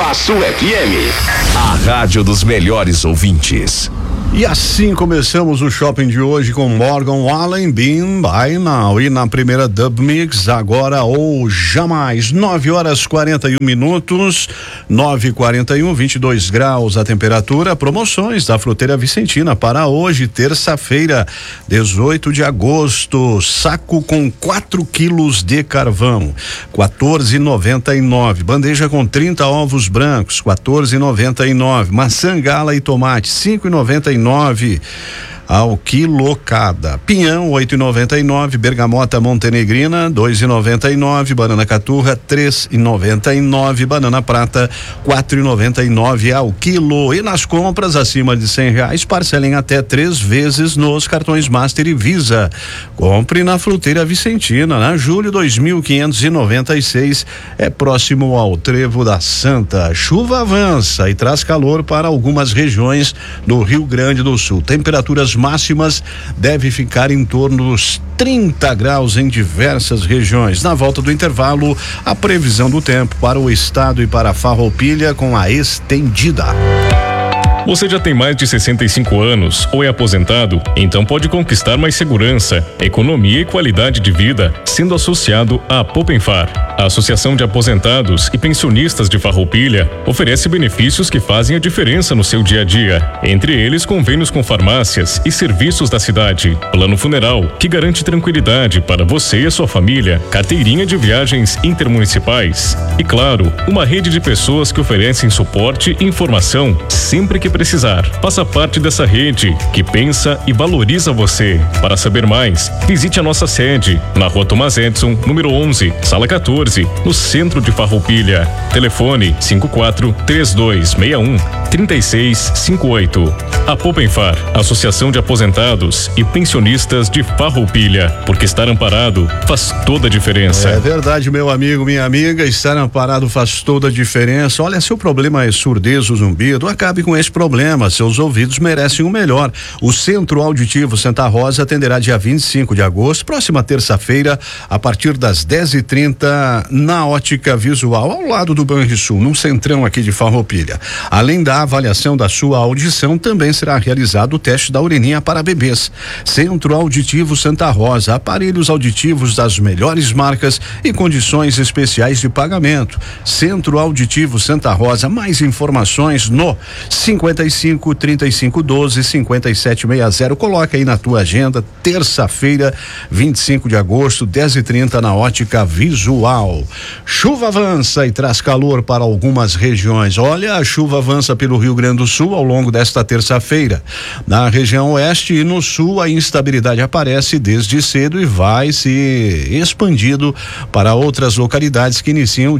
Passo FM, a rádio dos melhores ouvintes. E assim começamos o shopping de hoje com Morgan Wallen, Been By Now. E na primeira Dub Mix, agora ou jamais, 9h41, 9h41, 22 graus a temperatura. Promoções da Fruteira Vicentina para hoje, terça-feira, 18 de agosto. Saco com 4 quilos de carvão, 14,99. Bandeja com 30 ovos brancos, 14,99. Maçã gala e tomate, 5,99 ao quilo cada. Pinhão 8,99, bergamota montenegrina 2,99, banana caturra 3,99, banana prata 4,99 ao quilo. E nas compras acima de R$100, parcelem até 3 vezes nos cartões Master e Visa. Compre na Fruteira Vicentina, na Júlio 2596, é próximo ao Trevo da Santa. Chuva avança e traz calor para algumas regiões do Rio Grande do Sul. Temperaturas máximas devem ficar em torno dos 30 graus em diversas regiões. Na volta do intervalo, a previsão do tempo para o estado e para a Farroupilha com a estendida. Você já tem mais de 65 anos ou é aposentado? Então pode conquistar mais segurança, economia e qualidade de vida sendo associado à Poupenfar. A Associação de Aposentados e Pensionistas de Farroupilha oferece benefícios que fazem a diferença no seu dia a dia. Entre eles, convênios com farmácias e serviços da cidade, plano funeral, que garante tranquilidade para você e a sua família, carteirinha de viagens intermunicipais e, claro, uma rede de pessoas que oferecem suporte e informação sempre que precisar. Faça parte dessa rede que pensa e valoriza você. Para saber mais, visite a nossa sede na Rua Tomás Edson, número 11, sala 14, no centro de Farroupilha. Telefone 54-3261-3658. A Poupenfar, Associação de Aposentados e Pensionistas de Farroupilha, porque estar amparado faz toda a diferença. É verdade, meu amigo, minha amiga, estar amparado faz toda a diferença. Olha, se o problema é surdez ou zumbido, acabe com esse problema. Seus ouvidos merecem o melhor. O Centro Auditivo Santa Rosa atenderá dia 25 de agosto, próxima terça-feira, a partir das 10h30, na Ótica Visual, ao lado do Banrisul, num centrão aqui de Farroupilha. Além da avaliação da sua audição, também será realizado o teste da urininha para bebês. Centro Auditivo Santa Rosa, aparelhos auditivos das melhores marcas e condições especiais de pagamento. Centro Auditivo Santa Rosa, mais informações no 55-3512-5760. Coloca aí na tua agenda, terça-feira, 25 de agosto, 10h30, na Ótica Visual. Chuva avança e traz calor para algumas regiões. Olha, a chuva avança pelo Rio Grande do Sul ao longo desta terça-feira. Na região oeste e no sul, a instabilidade aparece desde cedo e vai se expandindo para outras localidades que iniciaram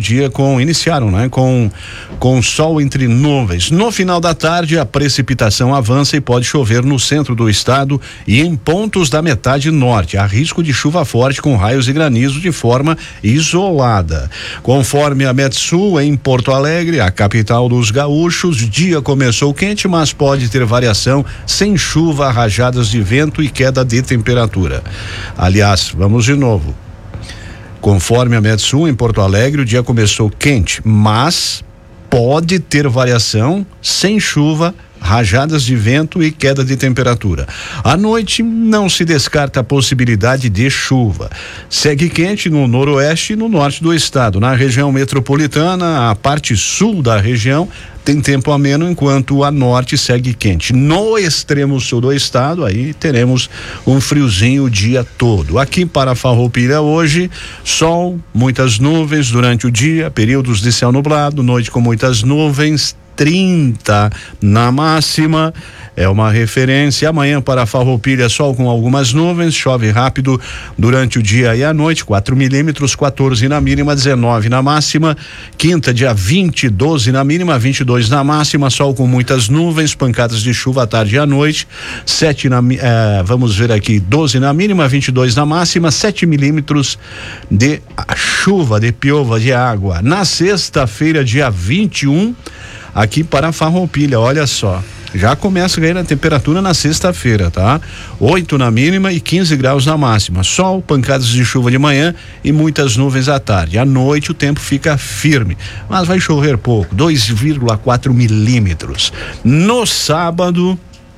com sol entre nuvens. No final da tarde, a precipitação avança e pode chover no centro do estado e em pontos da metade norte. Há risco de chuva forte com raios e granizo de forma isolada. Conforme a Metsul, em Porto Alegre, a capital dos gaúchos, o dia começou quente, mas pode ter variação sem chuva, rajadas de vento e queda de temperatura. Aliás, vamos de novo. Conforme a Metsul, em Porto Alegre, o dia começou quente, mas pode ter variação sem chuva, rajadas de vento e queda de temperatura. À noite não se descarta a possibilidade de chuva. Segue quente no noroeste e no norte do estado. Na região metropolitana, a parte sul da região tem tempo ameno, enquanto a norte segue quente. No extremo sul do estado, aí teremos um friozinho o dia todo. Aqui para Farroupilha hoje, sol, muitas nuvens durante o dia, períodos de céu nublado, noite com muitas nuvens, 30 na máxima, é uma referência. Amanhã para Farroupilha, sol com algumas nuvens, chove rápido durante o dia e a noite, 4 milímetros, 14 na mínima, 19 na máxima. Quinta, dia 20, 12 na mínima, 22 na máxima, sol com muitas nuvens, pancadas de chuva à tarde e à noite, 7 vamos ver aqui, 12 na mínima, 22 na máxima, 7 milímetros de chuva, de piova, de água. Na sexta-feira, dia 21, aqui para Farroupilha, olha só, Já começa a ganhar a temperatura na sexta-feira, tá? 8 na mínima e 15 graus na máxima. Sol, pancadas de chuva de manhã e muitas nuvens à tarde. À noite o tempo fica firme, mas vai chover pouco, 2,4 milímetros. No sábado,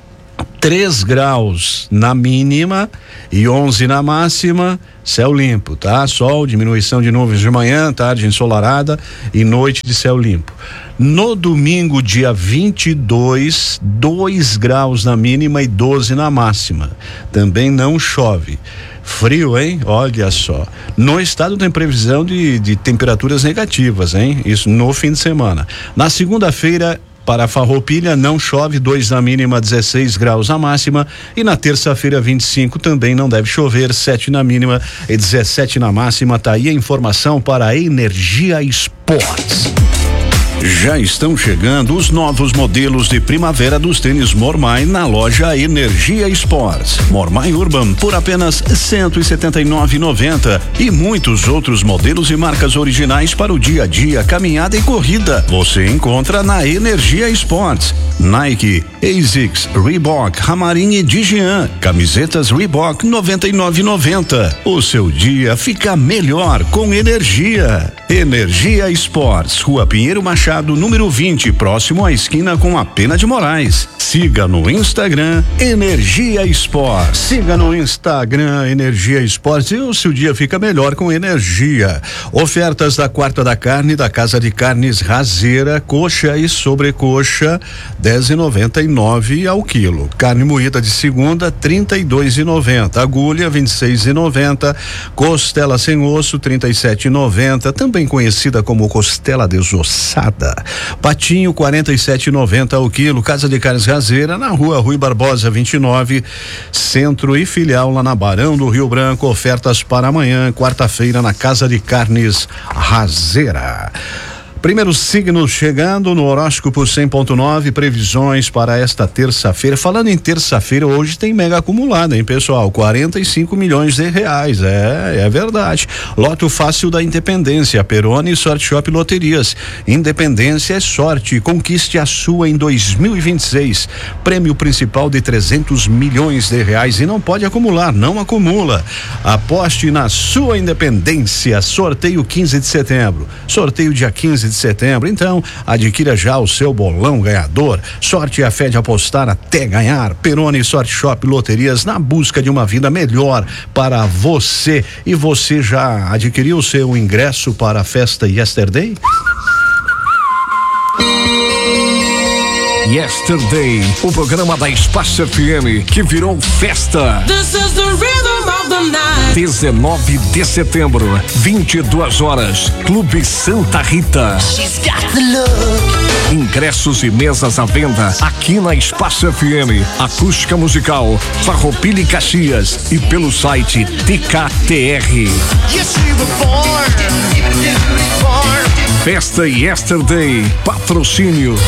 3 graus na mínima e 11 na máxima, céu limpo, tá? Sol, diminuição de nuvens de manhã, tarde ensolarada e noite de céu limpo. No domingo, dia 22, 2 graus na mínima e 12 na máxima. Também não chove. Frio, hein? Olha só. No estado tem previsão de temperaturas negativas, hein? Isso no fim de semana. Na segunda-feira, para Farroupilha não chove, 2 na mínima, 16 graus na máxima, e na terça-feira 25 também não deve chover, 7 na mínima e 17 na máxima. Tá aí a informação para a Energia Esportes. Já estão chegando os novos modelos de primavera dos tênis Mormai na loja Energia Sports. Mormai Urban por apenas R$179,90 e muitos outros modelos e marcas originais para o dia a dia, caminhada e corrida. Você encontra na Energia Sports. Nike, ASICS, Reebok, Ramarin e Digian. Camisetas Reebok R$99,90. O seu dia fica melhor com energia. Energia Sports, Rua Pinheiro Machado, número 20, próximo à esquina com a Pena de Moraes. Siga no Instagram Energia Sports. Siga no Instagram Energia Sports e o seu dia fica melhor com energia. Ofertas da Quarta da Carne da Casa de Carnes Razeira, coxa e sobrecoxa R$10,99 ao quilo. Carne moída de segunda R$32,90. Agulha R$26,90. Costela sem osso R$37,90. Também conhecida como costela desossada. Patinho R$47,90 ao quilo. Casa de Carnes Razeira, na Rua Rui Barbosa 29, centro e filial lá na Barão do Rio Branco. Ofertas para amanhã, quarta-feira, na Casa de Carnes Razeira. Primeiros signos chegando no horóscopo 100.9, previsões para esta terça-feira. Falando em terça-feira, hoje tem mega acumulada, hein, pessoal? 45 milhões de reais, é verdade. Loto Fácil da Independência, Peroni, Sorte Shop Loterias. Independência é sorte, conquiste a sua em 2026. Prêmio principal de 300 milhões de reais e não pode acumular, não acumula. Aposte na sua independência. Sorteio 15 de setembro. Sorteio dia 15 de setembro, então adquira já o seu bolão ganhador. Sorte e a fé de apostar até ganhar. Peroni Sorte Shop Loterias, na busca de uma vida melhor para você. E você já adquiriu o seu ingresso para a festa Yesterday? Yesterday, o programa da Espaço FM que virou festa. This is the rhythm of the night. 19 de setembro, 22 horas, Clube Santa Rita. She's got the look. Ingressos e mesas à venda aqui na Espaço FM. Acústica musical, Farroupilha e Caxias e pelo site TKTR. Festa Yesterday, patrocínio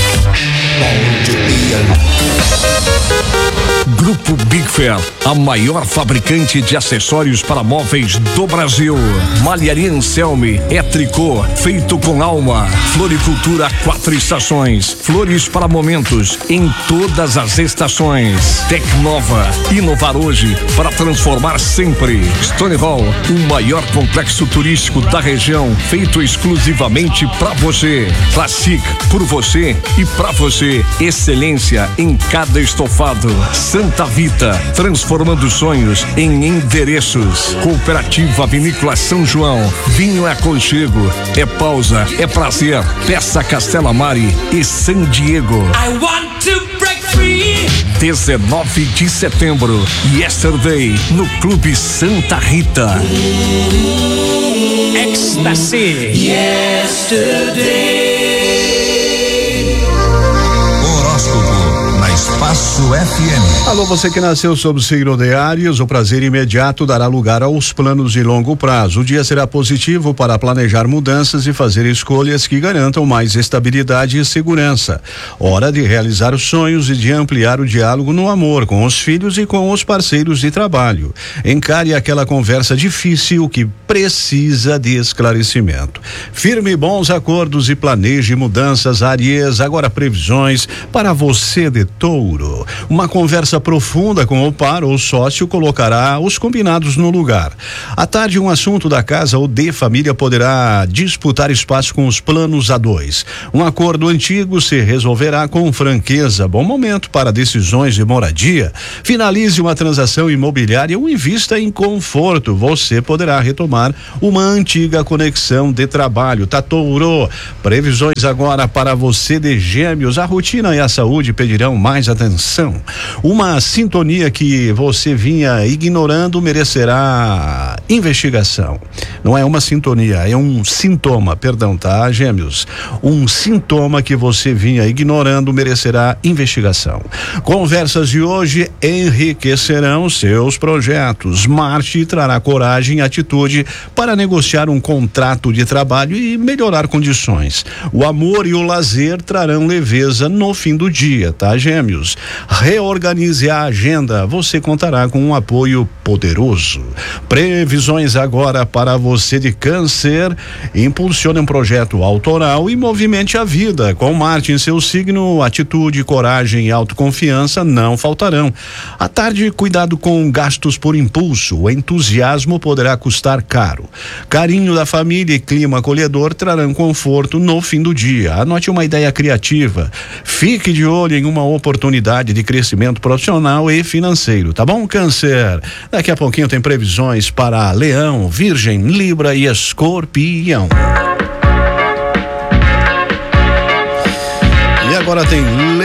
Grupo Big Fair, a maior fabricante de acessórios para móveis do Brasil. Malharia Anselme é tricô feito com alma. Floricultura 4 estações, flores para momentos em todas as estações. Tecnova, inovar hoje para transformar sempre. Stone Hall, o maior complexo turístico da região, feito exclusivamente para você. Classic, por você e para você. Excelência em cada estofado. Santa Vita, transformando sonhos em endereços. Cooperativa Vinícola São João, vinho é aconchego, é pausa, é prazer. Peça Castela Mari e San Diego. I want to break free. 19 de setembro, Yesterday, no Clube Santa Rita. Ecstasy. Yesterday. Horóscopo na Espaço FM. Alô, você que nasceu sob o signo de Áries, o prazer imediato dará lugar aos planos de longo prazo. O dia será positivo para planejar mudanças e fazer escolhas que garantam mais estabilidade e segurança. Hora de realizar os sonhos e de ampliar o diálogo no amor com os filhos e com os parceiros de trabalho. Encare aquela conversa difícil que precisa de esclarecimento. Firme bons acordos e planeje mudanças, Áries. Agora previsões para você de Touro. Uma conversa profunda com o par ou sócio colocará os combinados no lugar. À tarde, um assunto da casa ou de família poderá disputar espaço com os planos a dois. Um acordo antigo se resolverá com franqueza. Bom momento para decisões de moradia. Finalize uma transação imobiliária ou invista em conforto. Você poderá retomar uma antiga conexão de trabalho. Tá, Touro? Previsões agora para você de Gêmeos. A rotina e a saúde pedirão mais atenção. Uma sintonia que você vinha ignorando merecerá investigação. Não é uma sintonia, é um sintoma, perdão, tá, Gêmeos? Um sintoma que você vinha ignorando merecerá investigação. Conversas de hoje enriquecerão seus projetos. Marte trará coragem e atitude para negociar um contrato de trabalho e melhorar condições. O amor e o lazer trarão leveza no fim do dia, tá, Gêmeos? Reorganize a agenda, você contará com um apoio poderoso. Previsões agora para você de Câncer. Impulsione um projeto autoral e movimente a vida. Com Marte em seu signo, atitude, coragem e autoconfiança não faltarão. À tarde, cuidado com gastos por impulso. O entusiasmo poderá custar caro. Carinho da família e clima acolhedor trarão conforto no fim do dia. Anote uma ideia criativa. Fique de olho em uma oportunidade de crescimento profissional e financeiro, tá bom, Câncer? Daqui a pouquinho tem previsões para Leão, Virgem, Libra e Escorpião. E agora tem